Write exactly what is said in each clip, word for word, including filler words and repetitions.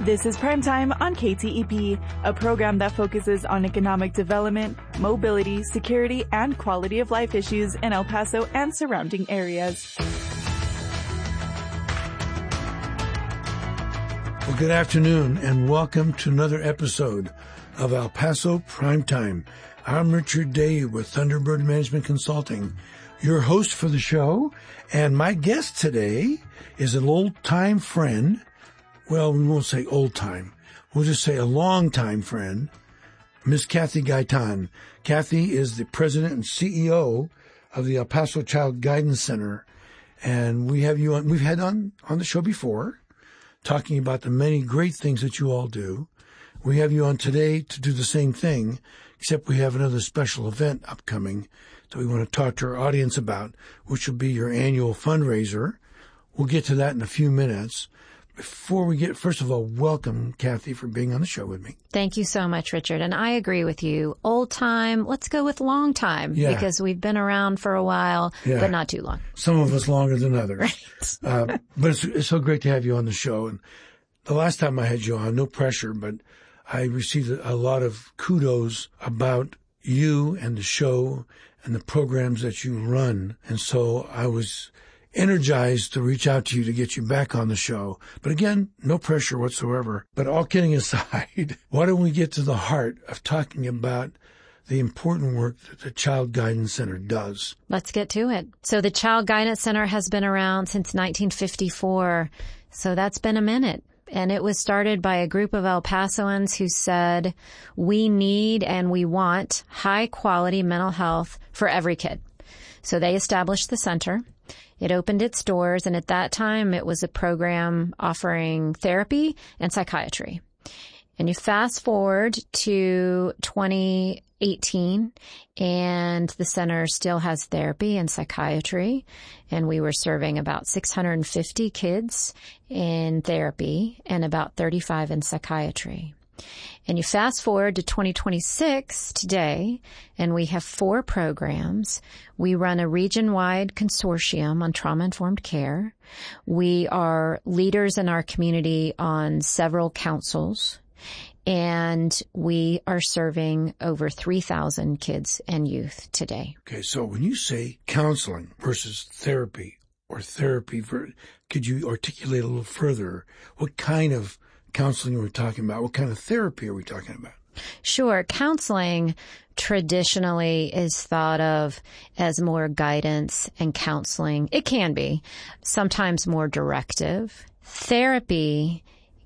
This is Primetime on K T E P, a program that focuses on economic development, mobility, security, and quality of life issues in El Paso and surrounding areas. Well, good afternoon, and welcome to another episode of El Paso Primetime. I'm Richard Day with Thunderbird Management Consulting, your host for the show, and my guest today is an old-time friend. Well, we won't say old-time. We'll just say a long-time friend, Miss Kathy Gaitan. Kathy is the president and C E O of the El Paso Child Guidance Center, and we have you on. We've had on on the show before, talking about the many great things that you all do. We have you on today to do the same thing, except we have another special event upcoming that we want to talk to our audience about, which will be your annual fundraiser. We'll get to that in a few minutes. Before we get, first of all, welcome, Kathy, for being on the show with me. Thank you so much, Richard. And I agree with you. Old time, let's go with long time, yeah. Because we've been around for a while, yeah. But not too long. Some of us longer than others. Right. uh, but it's, it's so great to have you on the show. And the last time I had you on, no pressure, but I received a lot of kudos about you and the show and the programs that you run. And so I was energized to reach out to you to get you back on the show. But again, no pressure whatsoever. But all kidding aside, why don't we get to the heart of talking about the important work that the Child Guidance Center does? Let's get to it. So the Child Guidance Center has been around since nineteen fifty-four. So that's been a minute. And it was started by a group of El Pasoans who said, we need and we want high quality mental health for every kid. So they established the center. It opened its doors, and at that time, it was a program offering therapy and psychiatry. And you fast forward to twenty eighteen, and the center still has therapy and psychiatry, and we were serving about six hundred fifty kids in therapy and about thirty-five in psychiatry. And you fast forward to twenty twenty-six today, and we have four programs. We run a region-wide consortium on trauma-informed care. We are leaders in our community on several councils, and we are serving over three thousand kids and youth today. Okay, so when you say counseling versus therapy or therapy, for, could you articulate a little further what kind of counseling are we talking about? What kind of therapy are we talking about? Sure. Counseling traditionally is thought of as more guidance and counseling. It can be sometimes more directive. Therapy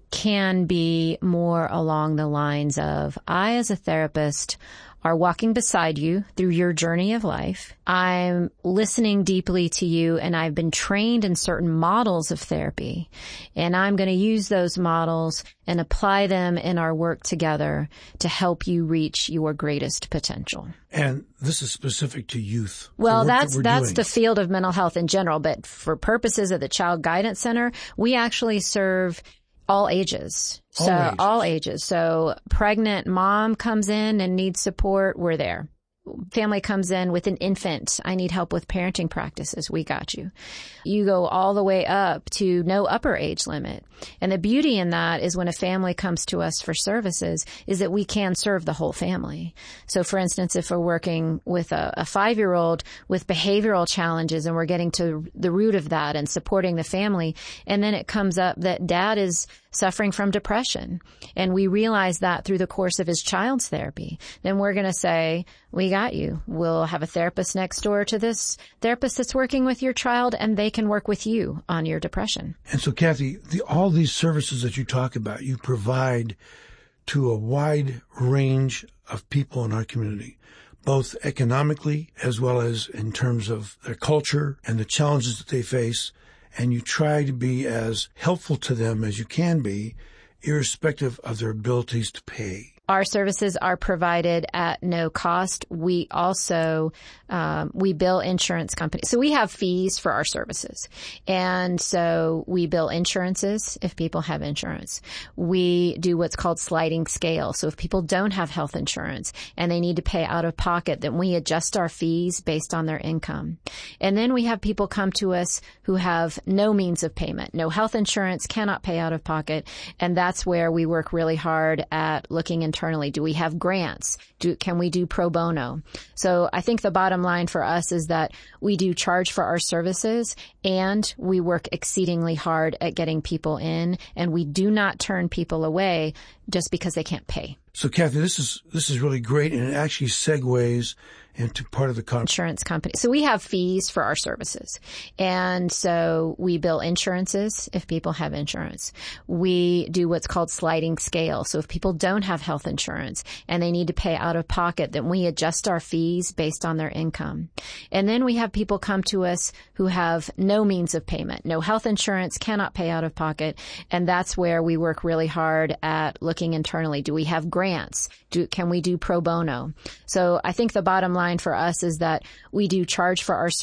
can be more along the lines of, I as a therapist are walking beside you through your journey of life. I'm listening deeply to you, and I've been trained in certain models of therapy, and I'm going to use those models and apply them in our work together to help you reach your greatest potential. And this is specific to youth. Well, that's that that's doing. the field of mental health in general, but for purposes of the Child Guidance Center, we actually serve all ages. So all ages. all ages. So pregnant mom comes in and needs support, we're there. Family comes in with an infant, I need help with parenting practices, we got you. You go all the way up to no upper age limit. And the beauty in that is when a family comes to us for services is that we can serve the whole family. So for instance, if we're working with a, a five-year-old with behavioral challenges and we're getting to the root of that and supporting the family, and then it comes up that dad is suffering from depression, and we realize that through the course of his child's therapy, then we're going to say, we got you. We'll have a therapist next door to this therapist that's working with your child, and they can work with you on your depression. And so, Kathy, the, all these services that you talk about, you provide to a wide range of people in our community, both economically as well as in terms of their culture and the challenges that they face. And you try to be as helpful to them as you can be, irrespective of their abilities to pay. Our services are provided at no cost. We also, um, we bill insurance companies. So we have fees for our services. And so we bill insurances if people have insurance. We do what's called sliding scale. So if people don't have health insurance and they need to pay out of pocket, then we adjust our fees based on their income. And then we have people come to us who have no means of payment, no health insurance, cannot pay out of pocket. And that's where we work really hard at looking internally. Do we have grants? Do, can we do pro bono? So I think the bottom line for us is that we do charge for our services and we work exceedingly hard at getting people in, and we do not turn people away just because they can't pay. So Kathy, this is, this is really great, and it actually segues into part of the con- insurance company. So we have fees for our services. And so we bill insurances if people have insurance. We do what's called sliding scale. So if people don't have health insurance and they need to pay out of pocket, then we adjust our fees based on their income. And then we have people come to us who have no means of payment, no health insurance, cannot pay out of pocket. And that's where we work really hard at looking internally. Do we have grants? Do, can we do pro bono? So I think the bottom line for us is that we do charge for our